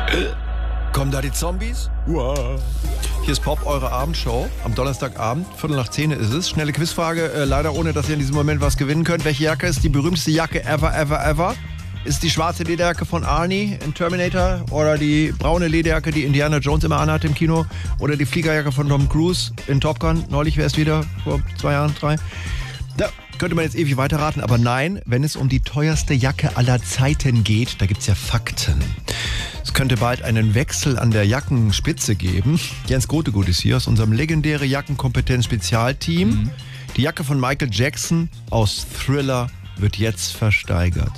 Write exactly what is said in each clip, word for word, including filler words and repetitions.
Kommen da die Zombies? Wow. Hier ist Pop, eure Abendshow. Am Donnerstagabend, Viertel nach zehn ist es. Schnelle Quizfrage, äh, leider ohne, dass ihr in diesem Moment was gewinnen könnt. Welche Jacke ist die berühmteste Jacke ever, ever, ever? Ist die schwarze Lederjacke von Arnie in Terminator oder die braune Lederjacke, die Indiana Jones immer anhat im Kino oder die Fliegerjacke von Tom Cruise in Top Gun? Neulich wäre es wieder, vor zwei Jahren, drei. Da könnte man jetzt ewig weiterraten, aber nein, wenn es um die teuerste Jacke aller Zeiten geht, da gibt es ja Fakten. Es könnte bald einen Wechsel an der Jackenspitze geben. Jens Grotegut ist hier aus unserem legendären Jackenkompetenz-Spezialteam. Mhm. Die Jacke von Michael Jackson aus Thriller wird jetzt versteigert.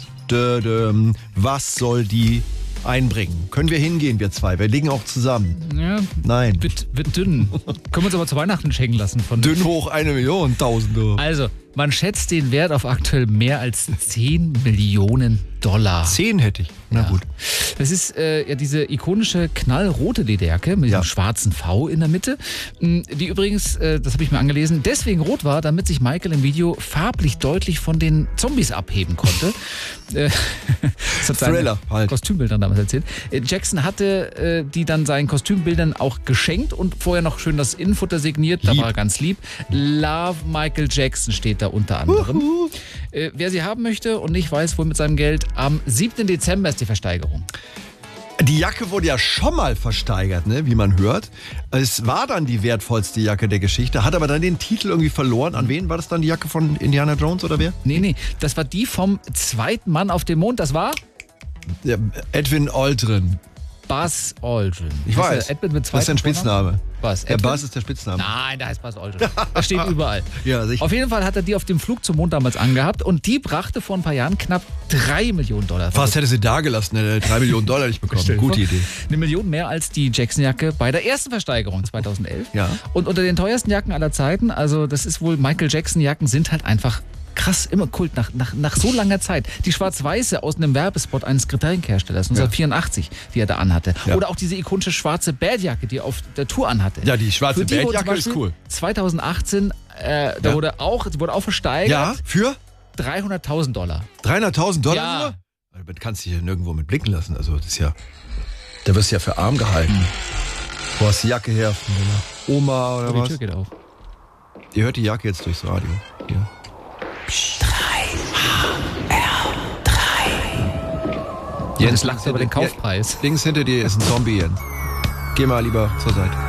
Was soll die einbringen? Können wir hingehen, wir zwei? Wir liegen auch zusammen. Ja, nein. Wird, wird dünn. Können wir uns aber zu Weihnachten schenken lassen. Von dünn hoch eine Million, Tausende. Also, man schätzt den Wert auf aktuell mehr als zehn Millionen Dollar. zehn hätte ich. Na ja. gut. Das ist äh, ja diese ikonische knallrote Lederjacke mit ja. dem schwarzen V in der Mitte, die übrigens, äh, das habe ich mir angelesen, deswegen rot war, damit sich Michael im Video farblich deutlich von den Zombies abheben konnte. äh, das hat Thriller halt. Kostümbildern damals erzählt. Äh, Jackson hatte äh, die dann seinen Kostümbildern auch geschenkt und vorher noch schön das Innenfutter signiert. Da lieb. war er ganz lieb. Love Michael Jackson steht da unter anderem. Äh, wer sie haben möchte und nicht weiß, wo mit seinem Geld, am siebten Dezember ist die Versteigerung. Die Jacke wurde ja schon mal versteigert, ne, wie man hört. Es war dann die wertvollste Jacke der Geschichte, hat aber dann den Titel irgendwie verloren. An wen war das dann, die Jacke von Indiana Jones oder wer? Nee, nee, das war die vom zweiten Mann auf dem Mond. Das war? Ja, Edwin Aldrin. Buzz Aldrin. Ich das weiß, Edwin mit das ist sein Spitzname. Was? Der Buzz ist der Spitzname. Nein, der heißt Buzz Aldrin. Das steht überall. Ja, sicher. Auf jeden Fall hat er die auf dem Flug zum Mond damals angehabt und die brachte vor ein paar Jahren knapp drei Millionen Dollar. Fast hätte sie da gelassen, hätte drei Millionen Dollar nicht bekommen. Gute Idee. Eine Million mehr als die Jackson-Jacke bei der ersten Versteigerung zweitausendelf. Ja. Und unter den teuersten Jacken aller Zeiten, also das ist wohl, Michael Jackson-Jacken sind halt einfach krass, immer Kult, nach, nach, nach so langer Zeit. Die schwarz-weiße aus einem Werbespot eines Getränkeherstellers, neunzehnhundertvierundachtzig, die er da anhatte. Ja. Oder auch diese ikonische schwarze Badjacke, die er auf der Tour anhatte. Ja, die schwarze die Badjacke ist cool. zweitausendachtzehn, äh, da ja. wurde auch, wurde auch versteigert. Ja, für? dreihunderttausend Dollar. dreihunderttausend Dollar ja. nur? Das kannst du hier nirgendwo mit blicken lassen. Also das ist ja, da wirst du ja für arm gehalten. Hm. Wo hast die Jacke her? Von deiner Oma oder die was? Tür geht auf. Ihr hört die Jacke jetzt durchs Radio. Hier. drei H R drei. Jens lacht über den Kaufpreis. Links hinter dir ist ein Zombie, Jens. Geh mal lieber zur Seite.